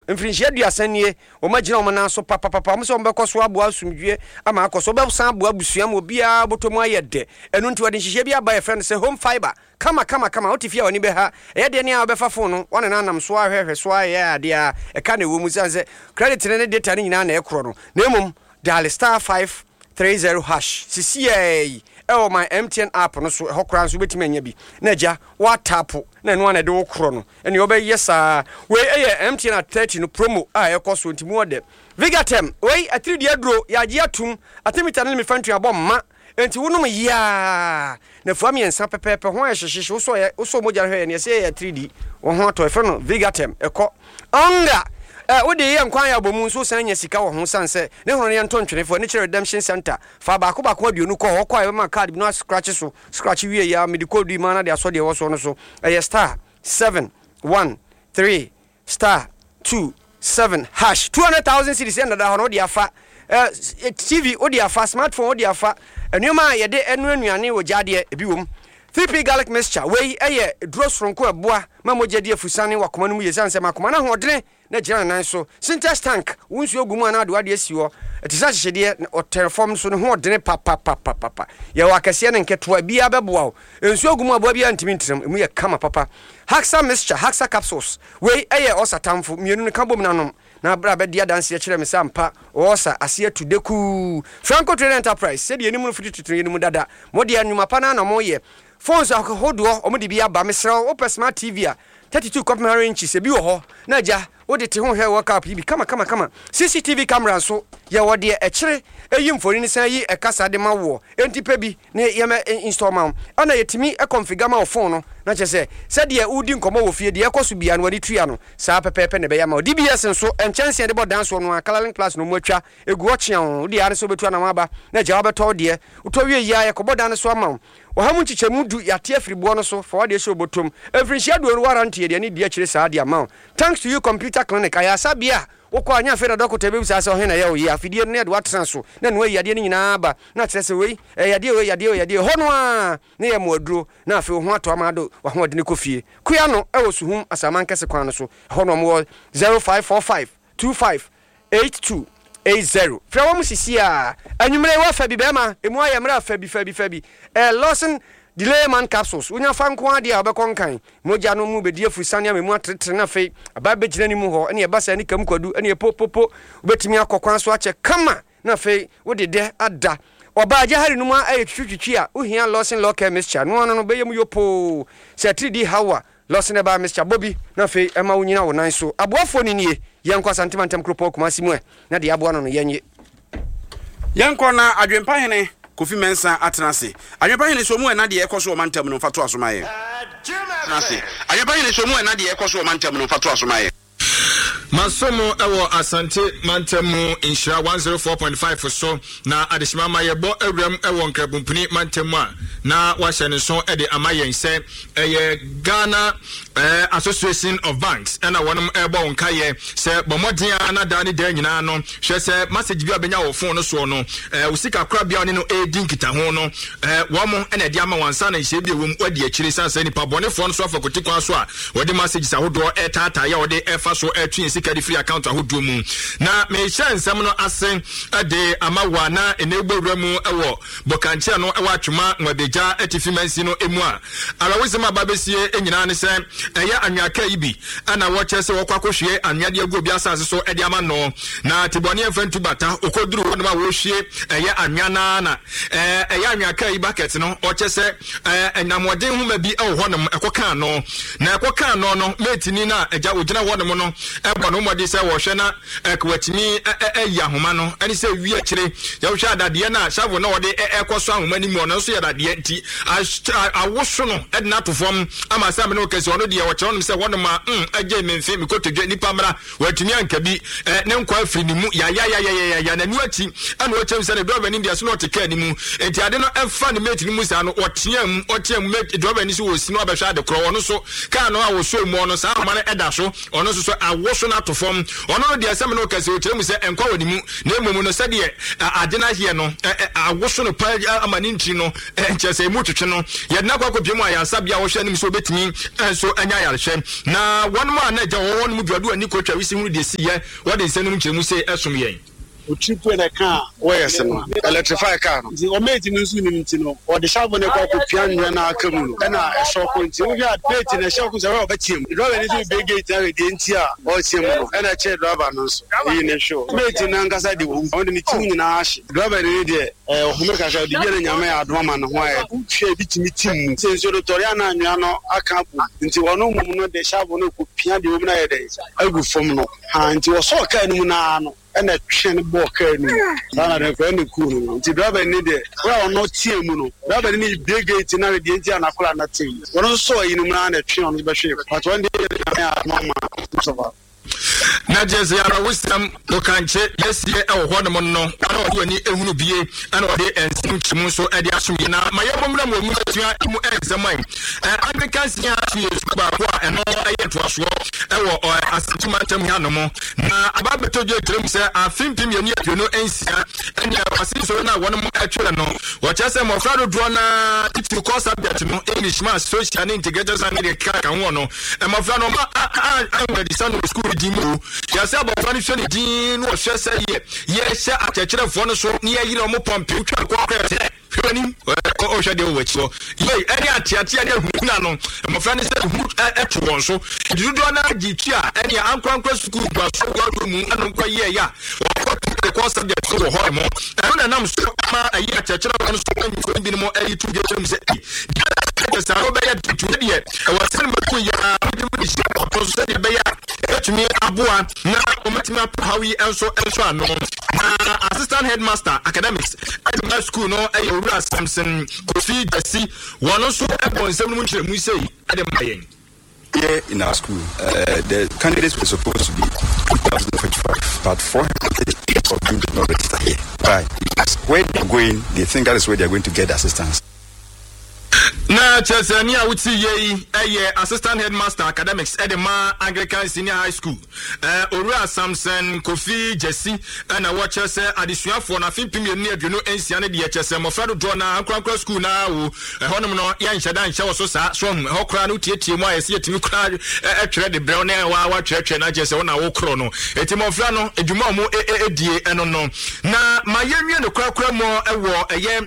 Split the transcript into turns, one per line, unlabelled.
mfrinhia duasanie o magina o mana so papa mo se o mbekọ so aboa asumdwe ama akoso be san aboa busuam obia botomu ayede enu nti wade nhihia bia ba ye friend say home fiber kama otifia wani be ha e de ne a obefa phone no wona na nam so ahwehwe so aye ade a e ka na wo mu sanse credit ne data ne nyina na e kro no na emum dial star 530 hash CCA oh my MTN app no so hokran so betimi anya bi na ja wa tap na no na de wo kro no ene obe yesa we MTN at 30 no promo a e koso ntimi ode Vigatem we atiri dia duro ya je atum atemita ne me fantu abom ma enti wonum ya na fuami ensa pepepe ho ehyehyehye so moja hwe ne se ya 3D wo ho to efe no Vigatem eko anga wode ye nkwan ya bomu so san nya sika wo ho sanse ne hono ne ntontwenefo ne chere redemption center fa ba ko aduonu ko ho kwa ma card bi no scratch wie ya medical du mana de aso de wo so no so star 713 star 27 hash 200,000 cedis and da hono de afa TV odi afa smartphone odi afa enuma ye de enu anuane wo jade ebi wom 3P garlic mixture we draws from ko eboa mamoje de afusane wakoma no mu yesanse makoma na hodene na gira nan so sintex tank wonsu ogumu na ade asi wo etisa hyehede o terform so no hodene papa ye wakase ne nketo bia beboa o ensu ogumu aboa bia ntimi ntiram emu ye kama papa haxa mixture haxa capsules we osatamfo mienu ne kabom nanom na bra be dia dance ye kire me sampa osa ase atudeku Franco Trade Enterprise se de enimu fiti tutun enimu dada modi anwuma pa na moye phones ahodo omudi bia ba mesra o smart TV a 32 inches e bi wo ho na ja wode te ho hwe work up bi kama CCTV camera so ye wode e kire eyi mfori ni san yi e kasa de ma wo entipa bi na ye ma install ma ana yetimi e configure ma phone no na chese se de udi nkomo wo fie de ekoso bia no wadi tua no saa pepepe ne be ya ma DBS nso enchanse de bo dance no akalaling class no mwatwa egu ochia wo de are so betua na maba na ja obeto de uto wie ya ye kobo dan so ama hamu chichemu du yate afiribo no so for de show botom every shadow no warranty de ne de akire saa de ama thanks to you computer clinic ayasa bia woko anya fere doctor be bisa so he na ye oyi afidie ne de watran so na no yade ne nyina ba na kyerese wei yade hono a ne ye moduro na afi ho ato amado wa ho de ne kofie kuya no e wo suhum asaman kese kwan no so hono mo 0545 2582 80 Fra mu sisi a anwumre wa fa bi be ma emu ayemra fa bi Lawson Delayman capsules unya fa nko ade a obekon kan moja no mu bedi afusane amemu atretre na fe aba begina ni mu ho ene e basa ni kam kwadu ene popopo ubetimi akokwan so ache kama na fe wode de ada oba aje hari no mu aye twitwitwi a uhia Lawson local mixture no beyem yopo se 3D hawa Lawson e ba mixture bobi na fe ema wunyina wo nan so aboafo ni nie yenkwa santimantem kropo kumasi mu na de aboa no yenye
yenkwa na adwempa hene Kofi Mensa atenase adwempa hene so mu na de ekoso omantam no fato asomaye atenase adwempa hene so mu na de ekoso omantam no fato asomaye
Masomo ewo Asante Mantemu Insha 104.5 so na adeshima yebo ewrem ewo nkrabumpuni Mantemu a na wahye so ede amayen se Ghana Association of Banks ena wonum ebo nkaye se bomodin na da ne da nyina no hwe se message bi abenya wo phone no so no usika kra bia ne no edi nkita ho no wo mo ena de ama wansa na hye bi ewum wadi akiri sansa nipa bone phone so afakoti kwa so a wodi messages ahodo etata ya wodi efa so etwi sika di free account ahodo mu na me hye nsam no asen ade amawa na enegbowramu ewo bokanche no ewa atwuma nwabeja etifimansi no emu a alawosem ababesie enyina ne se eya anwaka ibi ana woche se wokwakohwe anwade agu obi asase so ede ama no na tibone enfantu bata okoduru wonma wo hwe eya anwana na eya anwaka ibi bucket no oche se enamode huma bi honom ekoka no na ekoka no metini na eja ogina honom no ebo no mode se wo hwe na ekwatimi eya homa no eni se wi akire ya wo hwe adade na shavo na wode ekoso ahoma ni mu no so ya dade nti awoso no edna to fom ama sam no kesi ono de wo no se wono ma agye menfe mikotodwe nipa mra watumi anka bi ne nkwa afiri ni mu ya na nuachi ana wo chem se ne driver ni dia so no teka ni mu enti ade no efa ne mate ni mu sa no otiam mate driver ni so wo si no abehwa de kro wono so ka no awo so mu ono sa ama na eda so ono so awo na to fom ono no dia sam no kesi o chem se enkwa woni mu na emom no se de ade na hie no awo so no pa ama ni ntri no enche se mu twetwe no ye na kwa kopiem ayansa bia wo hwe ni so betimi so anya yarehwe na one man na ja won mu duadu ani ko twa wisi hu de si ye what dey say no nkyemu say esom yen
Uchipu na car
where some electrify car
the ometi no su ni ntino o de shabo ne kwa ko pianwe na aka mu no na ehoko nti wo ya plate na shoko se wo betiem driver ni be gate na de nti a o tiem no na che driver no so yi ne show mate na ngasa de wo on ni tim nyina ahye driver ni de ohome ka sha de yere nyame ya adoma no ho aye twa bitimi tim se so do tori ana anwa no aka bu nti wono mu no de shabo no ko pia de wo na ye de agu fom no ha nti wo so ka ni mu na no and a train book and a friend cool. The driver needed well not team, rather than big gate in the Indian and Aquila nothing. One also in man a train on the ship, but one day mama.
Na jeze ya wisdom no kanche yes ye e ho no no ana do ani ehunu bie ana de ensim chimu so e de asomye na mayebomra mo mu atua mu examine Americans ya tue ba ko eno aye to aso e wo asituma tam ya no mo na ababeto je trem se afimpim ye ni aduno ensia enya wasi so na wono mo atwere no wo chese mo fra do na titu course subject no English math social and integrated and the kaka ho no e mo fra no ma the son of school dimu ya se abofani hwe ne din no hwe se ye hye akekere no so ne yire mo pompe utwa kwa hwani o hwe de wo chiwo ye eri atiatia de huna no mo fra ne se hu etu won so dudu na agitu a eni ankwankwa school gba so gwa mu ankwa ye ya the course subject so ho mo na nam so ma ayi akekere no so ko bi mo ayi tu je tum se sa ro be ya tu de ye wa se mo ku ya to so de be ya etumi aboa na ometima hawi enso ano na assistant headmaster academics at my school no Owura Samson Kofi Jesse one so ebon sem no nkyeremu sei ade mayen
here in our school the candidates were supposed to be 2055 but 400 of them did not register here right where they're going they think that is where they're going to get assistance.
Na chesani a wuti ye assistant headmaster academics Edema Anglican Senior High School Owura Samson Kofi Jesse na watch say adisuafo na fimpim ye ni aduno ensia ne de chese mo frado do na ankwankwa school na wo honom no ya nhyeda nhyɛ wo so sa so ho kra no tietie mu ayɛ se yetimi kra atwere de brɛ na wa twetwe na chese wo na wo kro no etimo fra no adwuma mo edie eno no na mayenwie no kra mo ewo eye